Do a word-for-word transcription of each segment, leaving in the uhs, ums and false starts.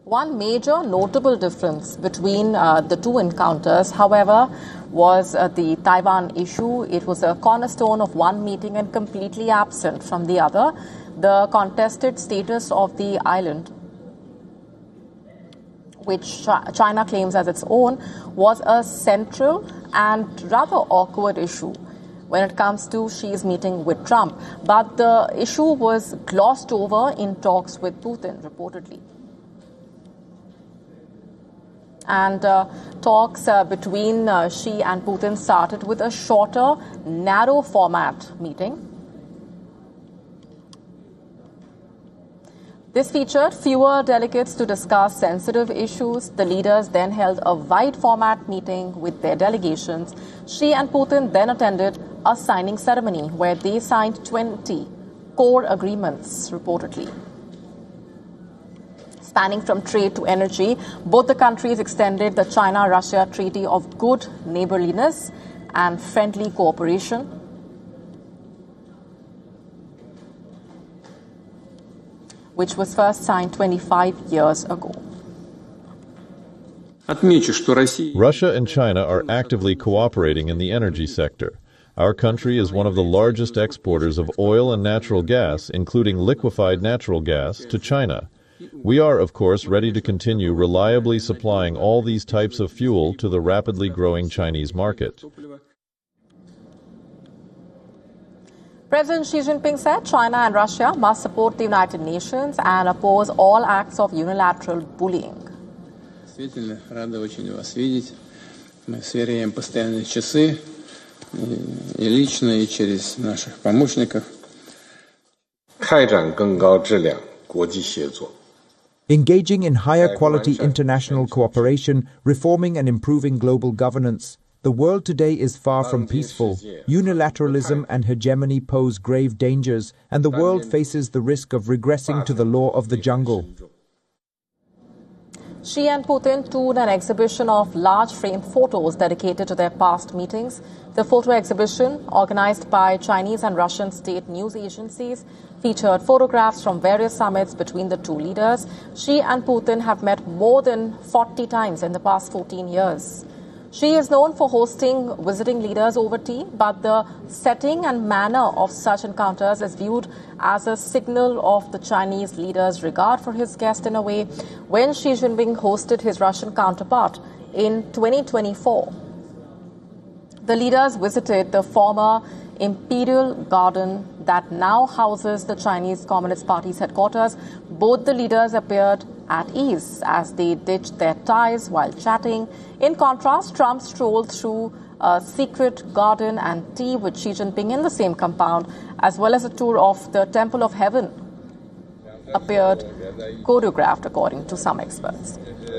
One major notable difference between uh, the two encounters, however, was uh, the Taiwan issue. It was a cornerstone of one meeting and completely absent from the other. The contested status of the island, which China claims as its own, was a central and rather awkward issue when it comes to Xi's meeting with Trump. But the issue was glossed over in talks with Putin, reportedly. And uh, talks uh, between uh, Xi and Putin started with a shorter, narrow format meeting. This featured fewer delegates to discuss sensitive issues. The leaders then held a wide format meeting with their delegations. Xi and Putin then attended a signing ceremony where they signed twenty core agreements, reportedly. Spanning from trade to energy, both the countries extended the China-Russia Treaty of Good Neighborliness and Friendly Cooperation, which was first signed twenty-five years ago. Russia and China are actively cooperating in the energy sector. Our country is one of the largest exporters of oil and natural gas, including liquefied natural gas, to China. We are, of course, ready to continue reliably supplying all these types of fuel to the rapidly growing Chinese market. President Xi Jinping said China and Russia must support the United Nations and oppose all acts of unilateral bullying. Действительно, рада очень вас видеть. Мы сверяем постоянные часы и лично, и через наших помощников. 开展更高质量国际协作 Engaging in higher quality international cooperation, reforming and improving global governance. The world today is far from peaceful. Unilateralism and hegemony pose grave dangers, and the world faces the risk of regressing to the law of the jungle. Xi and Putin toured an exhibition of large frame photos dedicated to their past meetings. The photo exhibition, organized by Chinese and Russian state news agencies, featured photographs from various summits between the two leaders. Xi and Putin have met more than forty times in the past fourteen years. Xi is known for hosting visiting leaders over tea, but the setting and manner of such encounters is viewed as a signal of the Chinese leader's regard for his guest in a way. When Xi Jinping hosted his Russian counterpart in twenty twenty-four, the leaders visited the former Imperial Garden that now houses the Chinese Communist Party's headquarters. Both the leaders appeared at ease as they ditched their ties while chatting. In contrast, Trump strolled through a secret garden and tea with Xi Jinping in the same compound, as well as a tour of the Temple of Heaven appeared choreographed, according to some experts.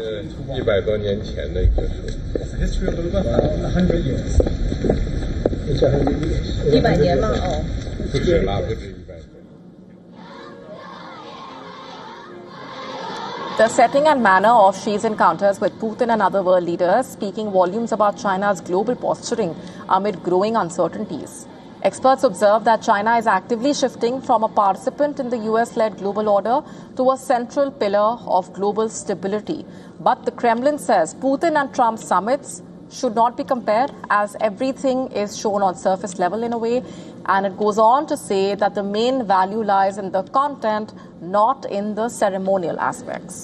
The setting and manner of Xi's encounters with Putin and other world leaders, speaking volumes about China's global posturing amid growing uncertainties. Experts observe that China is actively shifting from a participant in the U S-led global order to a central pillar of global stability. But the Kremlin says Putin and Trump summits should not be compared, as everything is shown on surface level in a way. And it goes on to say that the main value lies in the content, not in the ceremonial aspects.